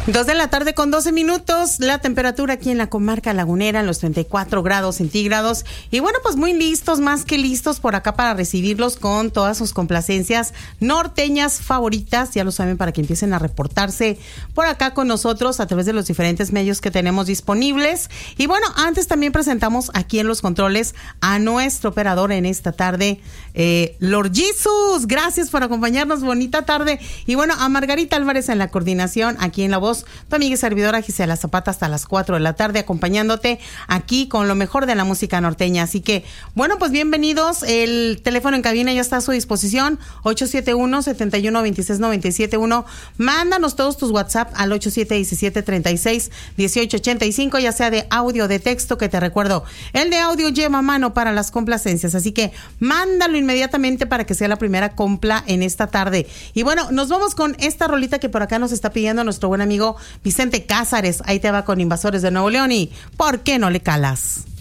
2:12 p.m, la temperatura aquí en la comarca lagunera en los 34 grados centígrados. Y bueno, pues muy listos, más que listos por acá para recibirlos con todas sus complacencias norteñas favoritas. Ya lo saben, para que empiecen a reportarse por acá con nosotros a través de los diferentes medios que tenemos disponibles. Y bueno, antes también presentamos aquí en los controles a nuestro operador en esta tarde, Lord Jesus. Gracias por acompañarnos, bonita tarde. Y bueno, a Margarita Álvarez en la coordinación, aquí en la voz, tu amiga y servidora Gisela Zapata, hasta las 4 de la tarde, acompañándote aquí con lo mejor de la música norteña. Así que, bueno, pues bienvenidos. El teléfono en cabina ya está a su disposición, 871-7126-971. Mándanos todos tus WhatsApp al 8717-36-1885, ya sea de audio o de texto, que te recuerdo, el de audio lleva mano para las complacencias. Así que mándalo inmediatamente para que sea la primera compla en esta tarde. Y bueno, nos vamos con esta rolita que por acá nos está pidiendo nuestro buen amigo Vicente Cázares. Ahí te va con Invasores de Nuevo León y ¿por qué no le calas?